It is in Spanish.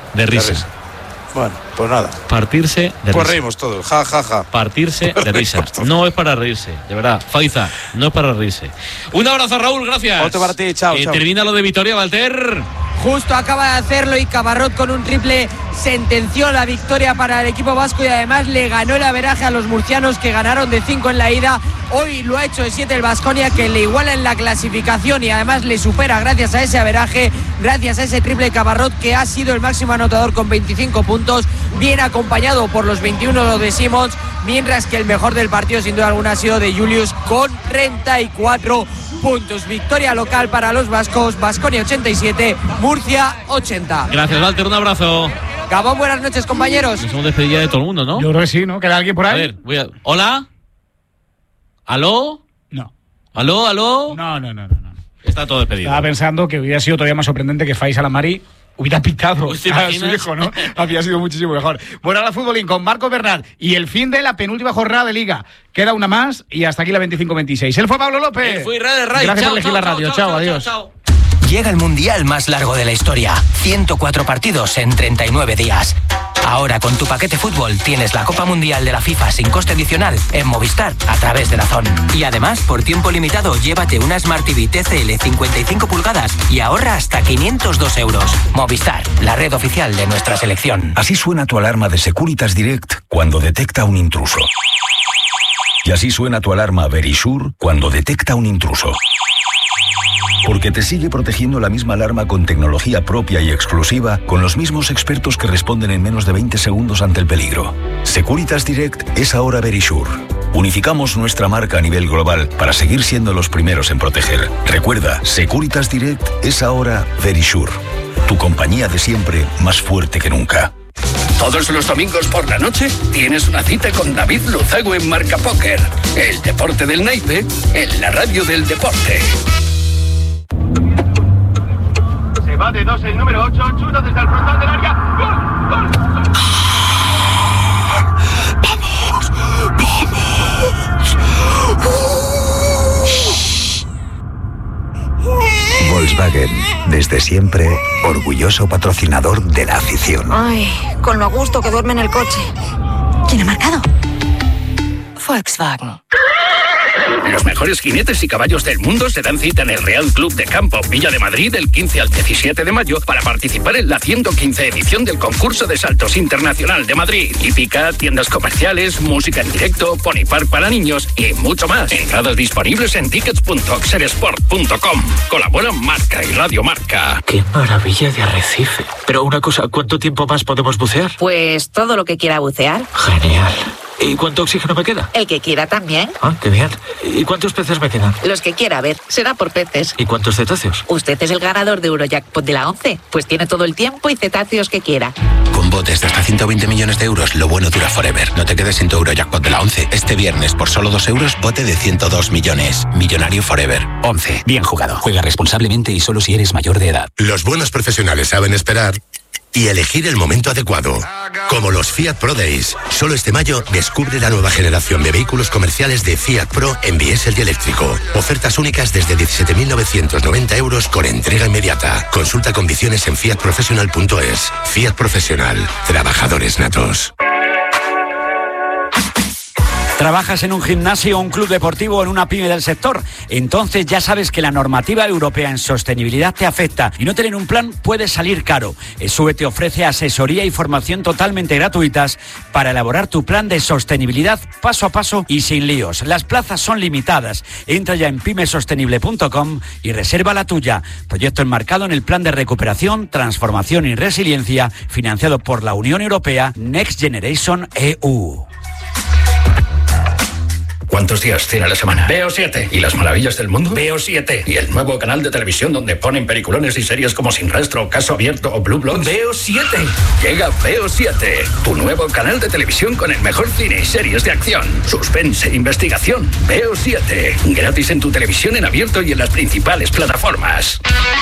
de risa. Bueno, pues nada. Partirse de risa. Pues reímos todos, ja, ja, ja. Partirse de risa. No es para reírse, de verdad. Faiza, no es para reírse. Un abrazo, Raúl, gracias. Otro para ti, chao, chao. Termina lo de Vitoria, Walter. Justo acaba de hacerlo y Cabarrot con un triple sentenció la victoria para el equipo vasco y además le ganó el averaje a los murcianos que ganaron de 5 en la ida. Hoy lo ha hecho de 7 el Baskonia, que le iguala en la clasificación y además le supera gracias a ese averaje, gracias a ese triple Cabarrot, que ha sido el máximo anotador con 25 puntos, bien acompañado por los 21 de Simons, mientras que el mejor del partido sin duda alguna ha sido de Julius con 34 puntos. Victoria local para los vascos, Baskonia 87, Murcia 80. Gracias, Walter, un abrazo. Gabón, buenas noches, compañeros. Nos hemos despedido de todo el mundo, ¿no? Yo creo que sí, ¿no? ¿Queda alguien por ahí? A ver, ¿Hola? ¿Aló? No. ¿Aló? No. Está todo despedido. Estaba pensando que hubiera sido todavía más sorprendente que Faisal Amari hubiera pitado a su hijo, ¿no? Había sido muchísimo mejor. Bueno, ahora futbolín con Marco Bernat y el fin de la penúltima jornada de Liga. Queda una más y hasta aquí la 25-26. Él fue Pablo López. Él fue Ray. Gracias por elegir la radio. Chao, adiós. Chao. Llega el mundial más largo de la historia. 104 partidos en 39 días. Ahora con tu paquete fútbol tienes la Copa Mundial de la FIFA sin coste adicional en Movistar a través de DAZN. Y además, por tiempo limitado, llévate una Smart TV TCL 55 pulgadas y ahorra hasta 502 euros. Movistar, la red oficial de nuestra selección. Así suena tu alarma de Securitas Direct cuando detecta un intruso. Y así suena tu alarma Verisure cuando detecta un intruso. Porque te sigue protegiendo la misma alarma con tecnología propia y exclusiva, con los mismos expertos que responden en menos de 20 segundos ante el peligro. Securitas Direct es ahora Verisure. Unificamos nuestra marca a nivel global para seguir siendo los primeros en proteger. Recuerda, Securitas Direct es ahora Verisure. Tu compañía de siempre, más fuerte que nunca. Todos los domingos por la noche tienes una cita con David Luzago en Marca Póker. El deporte del naipe en la radio del deporte. Va de 2 el número 8, chuta desde el frontal del área. ¡Gol! ¡Vamos! Volkswagen, desde siempre, orgulloso patrocinador de la afición. Ay, con lo a gusto que duerme en el coche. ¿Quién ha marcado? Volkswagen. Los mejores jinetes y caballos del mundo se dan cita en el Real Club de Campo Villa de Madrid del 15 al 17 de mayo para participar en la 115 edición del concurso de saltos internacional de Madrid. Hípica, tiendas comerciales, música en directo, pony park para niños y mucho más. Entradas disponibles en tickets.oxersport.com. Colaboran Marca y Radio Marca. ¡Qué maravilla de arrecife! Pero una cosa, ¿cuánto tiempo más podemos bucear? Pues todo lo que quiera bucear. Genial. ¿Y cuánto oxígeno me queda? El que quiera también. Ah, qué bien. ¿Y cuántos peces me quedan? Los que quiera, a ver, será por peces. ¿Y cuántos cetáceos? Usted es el ganador de Eurojackpot de la 11, pues tiene todo el tiempo y cetáceos que quiera. Con botes de hasta 120 millones de euros, lo bueno dura forever. No te quedes sin tu Eurojackpot de la 11. Este viernes, por solo 2 euros, bote de 102 millones. Millonario forever. 11. Bien jugado. Juega responsablemente y solo si eres mayor de edad. Los buenos profesionales saben esperar y elegir el momento adecuado. Como los Fiat Pro Days. Solo este mayo descubre la nueva generación de vehículos comerciales de Fiat Pro en diésel y eléctrico. Ofertas únicas desde 17.990 euros con entrega inmediata. Consulta condiciones en fiatprofessional.es. Fiat Profesional. Trabajadores natos. ¿Trabajas en un gimnasio, un club deportivo o en una pyme del sector? Entonces ya sabes que la normativa europea en sostenibilidad te afecta y no tener un plan puede salir caro. ESUE te ofrece asesoría y formación totalmente gratuitas para elaborar tu plan de sostenibilidad paso a paso y sin líos. Las plazas son limitadas. Entra ya en pymesostenible.com y reserva la tuya. Proyecto enmarcado en el Plan de Recuperación, Transformación y Resiliencia financiado por la Unión Europea Next Generation EU. ¿Cuántos días tiene la semana? Veo 7. ¿Y las maravillas del mundo? Veo 7. ¿Y el nuevo canal de televisión donde ponen peliculones y series como Sin Rastro, Caso Abierto o Blue Bloods? Veo 7. Llega Veo 7, tu nuevo canal de televisión con el mejor cine y series de acción, suspense e investigación. Veo 7. Gratis en tu televisión en abierto y en las principales plataformas.